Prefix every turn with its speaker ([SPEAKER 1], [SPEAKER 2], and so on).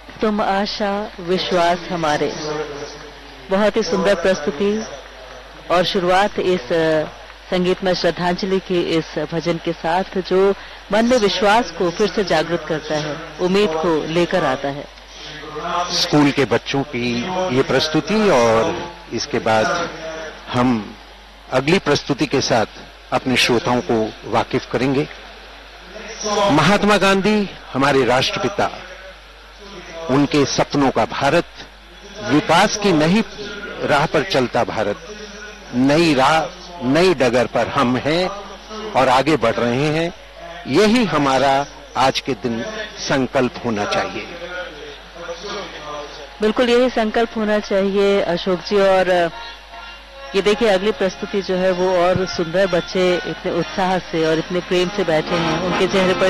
[SPEAKER 1] तुम आशा विश्वास हमारे। बहुत ही सुंदर प्रस्तुति और शुरुआत इस संगीतमय श्रद्धांजलि के इस भजन के साथ, जो मन में विश्वास को फिर से जागृत करता है, उम्मीद को लेकर आता है।
[SPEAKER 2] स्कूल के बच्चों की ये प्रस्तुति, और इसके बाद हम अगली प्रस्तुति के साथ अपने श्रोताओं को वाकिफ करेंगे। महात्मा गांधी हमारे राष्ट्रपिता, उनके सपनों का भारत, विकास की नई राह पर चलता भारत, नई राह नई डगर पर हम हैं और आगे बढ़ रहे हैं। यही हमारा आज के दिन संकल्प होना चाहिए।
[SPEAKER 1] बिल्कुल यही संकल्प होना चाहिए अशोक जी। और ये देखिए अगली प्रस्तुति जो है वो और सुंदर, बच्चे इतने उत्साह से और इतने प्रेम से बैठे हैं, उनके चेहरे पर